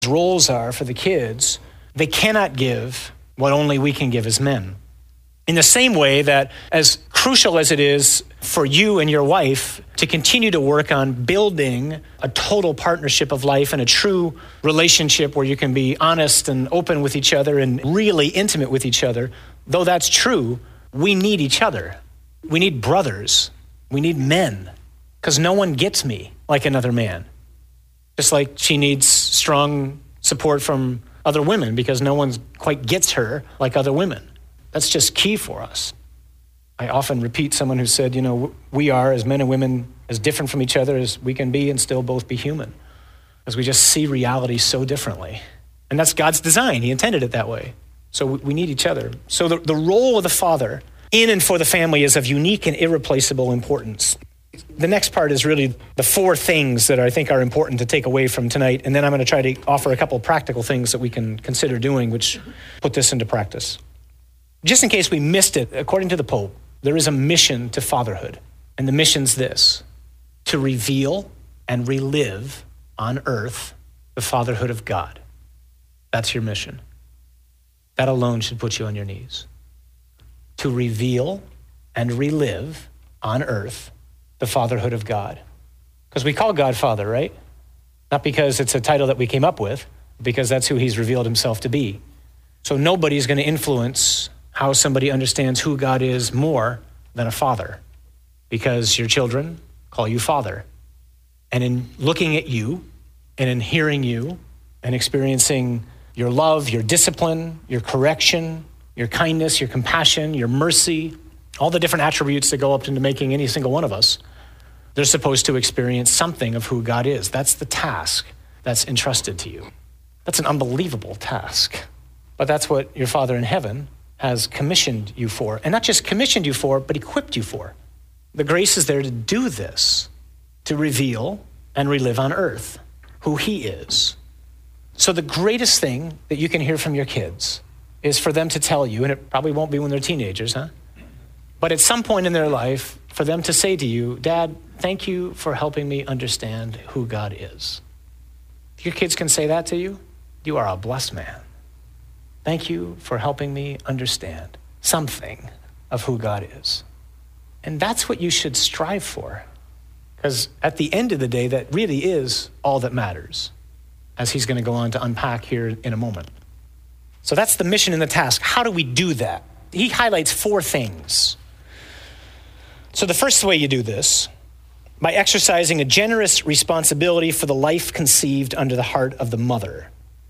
roles are for the kids, they cannot give what only we can give as men. In the same way that as crucial as it is for you and your wife to continue to work on building a total partnership of life and a true relationship where you can be honest and open with each other and really intimate with each other, though that's true, we need each other. We need brothers. We need men, because no one gets me like another man. Just like she needs strong support from other women because no one quite gets her like other women. That's just key for us. I often repeat someone who said, we are, as men and women, as different from each other as we can be and still both be human, because we just see reality so differently. And that's God's design. He intended it that way. So we need each other. So the role of the father in and for the family is of unique and irreplaceable importance. The next part is really the 4 things that I think are important to take away from tonight. And then I'm going to try to offer a couple of practical things that we can consider doing, which put this into practice. Just in case we missed it, according to the Pope, there is a mission to fatherhood. And the mission's this: to reveal and relive on earth the fatherhood of God. That's your mission. That alone should put you on your knees. To reveal and relive on earth the fatherhood of God. Because we call God Father, right? Not because it's a title that we came up with, because that's who he's revealed himself to be. So nobody's going to influence how somebody understands who God is more than a father, because your children call you Father. And in looking at you and in hearing you and experiencing your love, your discipline, your correction, your kindness, your compassion, your mercy, all the different attributes that go up into making any single one of us, they're supposed to experience something of who God is. That's the task that's entrusted to you. That's an unbelievable task. But that's what your Father in heaven has commissioned you for. And not just commissioned you for, but equipped you for. The grace is there to do this, to reveal and relive on earth who he is. So the greatest thing that you can hear from your kids is for them to tell you, and it probably won't be when they're teenagers, but at some point in their life, for them to say to you, Dad, thank you for helping me understand who God is. If your kids can say that to you, you are a blessed man. Thank you for helping me understand something of who God is. And that's what you should strive for. Because at the end of the day, that really is all that matters, as he's going to go on to unpack here in a moment. So that's the mission and the task. How do we do that? He highlights 4 things. So the first way you do this, by exercising a generous responsibility for the life conceived under the heart of the mother.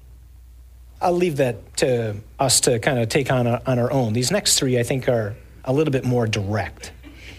I'll leave that to us to kind of take on our own. These next 3, I think, are a little bit more direct.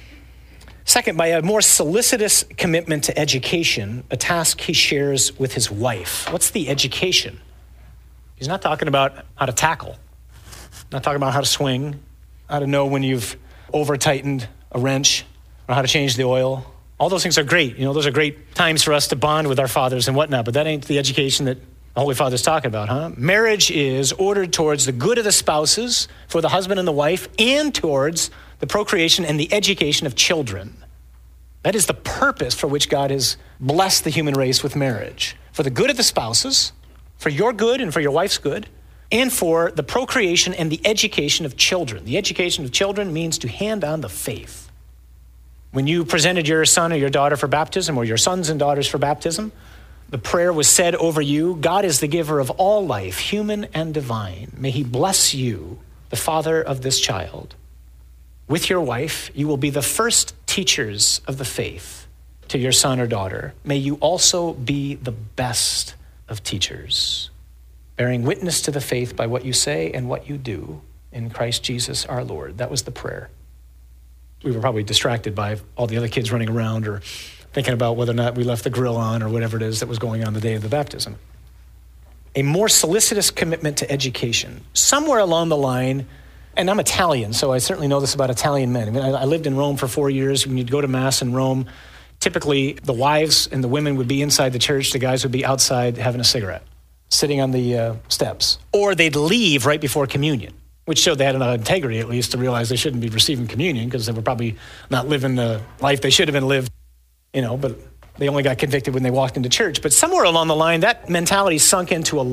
Second, by a more solicitous commitment to education, a task he shares with his wife. What's the education? He's not talking about how to tackle, not talking about how to swing, how to know when you've over-tightened a wrench, or how to change the oil. All those things are great. Those are great times for us to bond with our fathers and whatnot, but that ain't the education that the Holy Father's talking about, Marriage is ordered towards the good of the spouses, for the husband and the wife, and towards the procreation and the education of children. That is the purpose for which God has blessed the human race with marriage. For the good of the spouses, for your good and for your wife's good, and for the procreation and the education of children. The education of children means to hand on the faith. When you presented your son or your daughter for baptism, or your sons and daughters for baptism, the prayer was said over you, God is the giver of all life, human and divine. May he bless you, the father of this child. With your wife, you will be the first teachers of the faith to your son or daughter. May you also be the best of teachers, bearing witness to the faith by what you say and what you do in Christ Jesus our Lord. That was the prayer. We were probably distracted by all the other kids running around or thinking about whether or not we left the grill on or whatever it is that was going on the day of the baptism. A more solicitous commitment to education. Somewhere along the line, and I'm Italian, so I certainly know this about Italian men. I lived in Rome for 4 years. When you'd go to Mass in Rome, typically the wives and the women would be inside the church. The guys would be outside having a cigarette, sitting on the steps. Or they'd leave right before communion, which showed they had enough integrity, at least, to realize they shouldn't be receiving communion because they were probably not living the life they should have been lived. But They only got convicted when they walked into church. But somewhere along the line, that mentality sunk into a